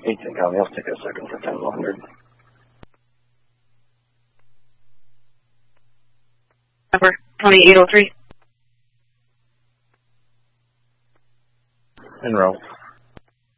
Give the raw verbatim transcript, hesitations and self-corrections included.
eighteen County, I'll take a second for ten one hundred. Number twenty-eight oh three. En route.